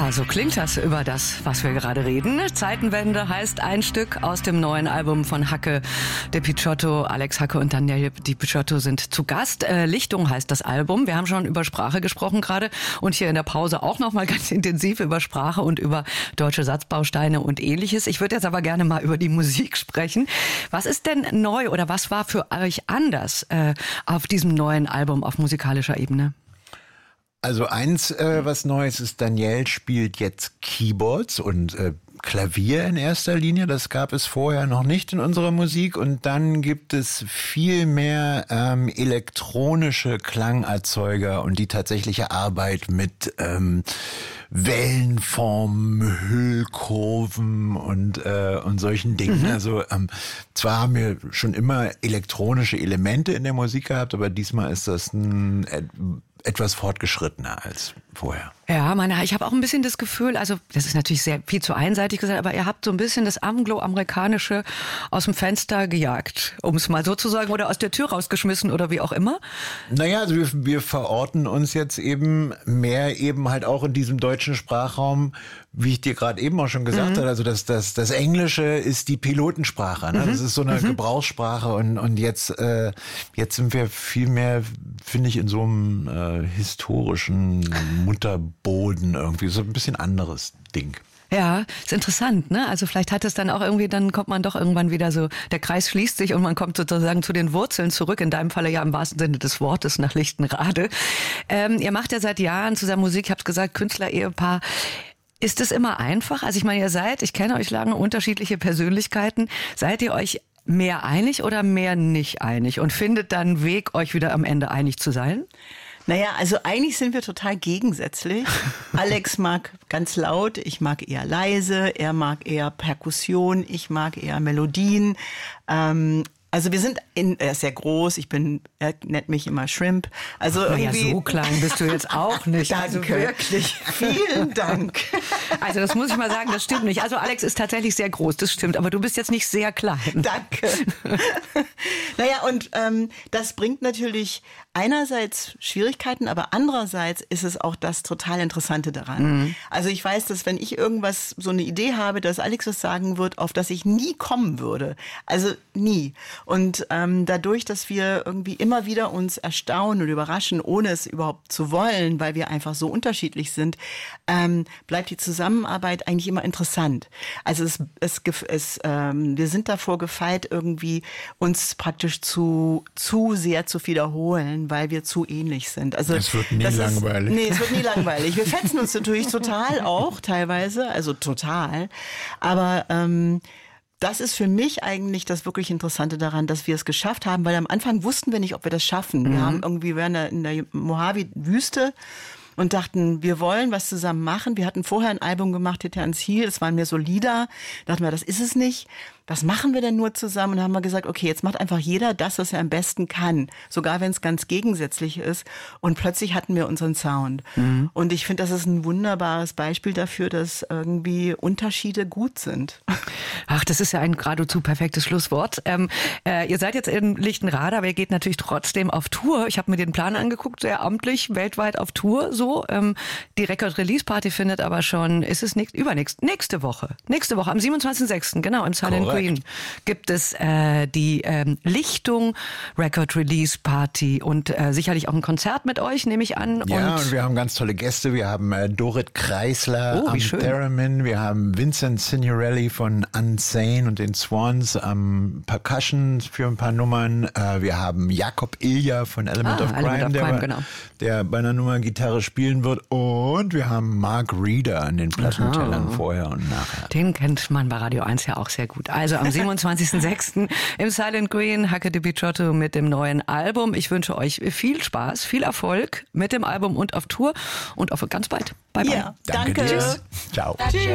Ja, so klingt das über das, was wir gerade reden. Zeitenwende heißt ein Stück aus dem neuen Album von Hacke de Picciotto. Alex Hacke und Daniele Di Picciotto sind zu Gast. Lichtung heißt das Album. Wir haben schon über Sprache gesprochen gerade und hier in der Pause auch noch mal ganz intensiv über Sprache und über deutsche Satzbausteine und Ähnliches. Ich würde jetzt aber gerne mal über die Musik sprechen. Was ist denn neu oder was war für euch anders auf diesem neuen Album auf musikalischer Ebene? Also was Neues ist, Danielle spielt jetzt Keyboards und Klavier in erster Linie. Das gab es vorher noch nicht in unserer Musik. Und dann gibt es viel mehr elektronische Klangerzeuger und die tatsächliche Arbeit mit Wellenformen, Hüllkurven und solchen Dingen. Also zwar haben wir schon immer elektronische Elemente in der Musik gehabt, aber diesmal ist das etwas fortgeschrittener als vorher. Ja, ich habe auch ein bisschen das Gefühl, also das ist natürlich sehr viel zu einseitig gesagt, aber ihr habt so ein bisschen das Anglo-Amerikanische aus dem Fenster gejagt, um es mal so zu sagen, oder aus der Tür rausgeschmissen oder wie auch immer. Naja, also wir verorten uns jetzt eben mehr eben halt auch in diesem deutschen Sprachraum, wie ich dir gerade eben auch schon gesagt habe. Also das Englische ist die Pilotensprache, ne? Das ist so eine Gebrauchssprache und jetzt sind wir viel mehr, finde ich, in so einem historischen Mutterboden irgendwie, so ein bisschen anderes Ding. Ja, ist interessant, ne? Also vielleicht hat es dann auch irgendwie, dann kommt man doch irgendwann wieder so, der Kreis schließt sich und man kommt sozusagen zu den Wurzeln zurück, in deinem Falle ja im wahrsten Sinne des Wortes nach Lichtenrade. Ihr macht ja seit Jahren zusammen Musik, ich hab's gesagt, Künstler-Ehepaar. Ist es immer einfach? Also ich meine, ich kenne euch lange, unterschiedliche Persönlichkeiten. Seid ihr euch mehr einig oder mehr nicht einig und findet dann einen Weg, euch wieder am Ende einig zu sein? Naja, also eigentlich sind wir total gegensätzlich. Alex mag ganz laut, ich mag eher leise, er mag eher Perkussion, ich mag eher Melodien. Also wir sind er ist sehr groß, er nennt mich immer Shrimp. Also irgendwie. Ja, so klein bist du jetzt auch nicht. Danke. Also wirklich. Vielen Dank. Also das muss ich mal sagen, das stimmt nicht. Also Alex ist tatsächlich sehr groß, das stimmt, aber du bist jetzt nicht sehr klein. Danke. Naja, und das bringt natürlich einerseits Schwierigkeiten, aber andererseits ist es auch das total Interessante daran. Also ich weiß, dass wenn ich so eine Idee habe, dass Alex was sagen wird, auf das ich nie kommen würde. Also nie. Und dadurch, dass wir irgendwie immer wieder uns erstaunen und überraschen, ohne es überhaupt zu wollen, weil wir einfach so unterschiedlich sind, bleibt die Zusammenarbeit eigentlich immer interessant. Also wir sind davor gefeit, irgendwie uns praktisch zu sehr zu wiederholen, weil wir zu ähnlich sind. Also es wird nie langweilig. Es wird nie langweilig. Wir fetzen uns natürlich total auch teilweise, also total. Aber das ist für mich eigentlich das wirklich Interessante daran, dass wir es geschafft haben, weil am Anfang wussten wir nicht, ob wir das schaffen. Wir waren in der Mojave-Wüste und dachten, wir wollen was zusammen machen. Wir hatten vorher ein Album gemacht, Hitter ans Ziel, das waren mehr so Lieder. Dachten wir, das ist es nicht. Was machen wir denn nur zusammen? Und dann haben wir gesagt, okay, jetzt macht einfach jeder das, was er am besten kann. Sogar wenn es ganz gegensätzlich ist. Und plötzlich hatten wir unseren Sound. Und ich finde, das ist ein wunderbares Beispiel dafür, dass irgendwie Unterschiede gut sind. Ach, das ist ja ein geradezu perfektes Schlusswort. Ihr seid jetzt in Lichtenrade, aber ihr geht natürlich trotzdem auf Tour. Ich habe mir den Plan angeguckt, sehr amtlich, weltweit auf Tour so. Die Record-Release-Party findet aber schon, nächste Woche am 27.06., genau, im Silent Green gibt es die Lichtung Record Release Party und sicherlich auch ein Konzert mit euch, nehme ich an. Ja, und wir haben ganz tolle Gäste. Wir haben Dorit Kreisler am Theremin, wir haben Vincent Signorelli von Unsane und den Swans am Percussion für ein paar Nummern. Wir haben Jakob Ilja von Element of Crime, der bei einer Nummer Gitarre spielen wird. Und wir haben Mark Reeder an den Plattentellern vorher und nachher. Den kennt man bei Radio 1 ja auch sehr gut. Also am 27.06. im Silent Green, Hacke de Picciotto mit dem neuen Album. Ich wünsche euch viel Spaß, viel Erfolg mit dem Album und auf Tour und auf ganz bald. Bye, bye. Ja, danke. Tschüss. Ciao. Tschüss.